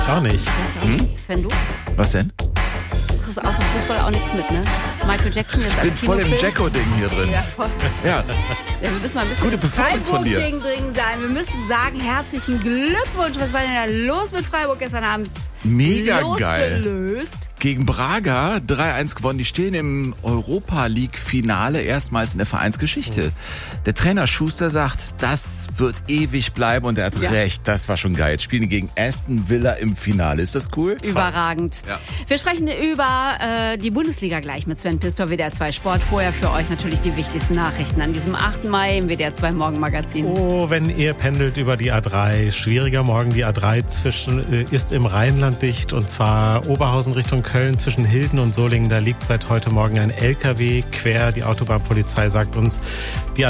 Auch nicht. Sven, du? Was denn? Du kriegst außer Fußball auch nichts mit, ne? Michael Jackson jetzt als Ich bin voll im Kinofilm. Jacko-Ding hier drin. Ja, voll. Ja. Ja, wir müssen mal ein bisschen Gute Performance von dir. Freiburg-Ding sein. Wir müssen sagen, herzlichen Glückwunsch. Was war denn da los mit Freiburg gestern Abend? Mega geil. Losgelöst. Gegen Braga 3-1 gewonnen. Die stehen im Europa-League-Finale erstmals in der Vereinsgeschichte. Der Trainer Schuster sagt, das wird ewig bleiben und er hat recht. Das war schon geil. Jetzt spielen die gegen Aston Villa im Finale. Ist das cool? Überragend. Ja. Wir sprechen über die Bundesliga gleich mit Sven Pistor, WDR 2 Sport. Vorher für euch natürlich die wichtigsten Nachrichten an diesem 8. Mai im WDR 2 Morgenmagazin. Oh, wenn ihr pendelt über die A3. Schwieriger Morgen. Die A3 ist im Rheinland dicht und zwar Oberhausen Richtung Köln zwischen Hilden und Solingen. Da liegt seit heute Morgen ein LKW quer. Die Autobahnpolizei sagt uns, die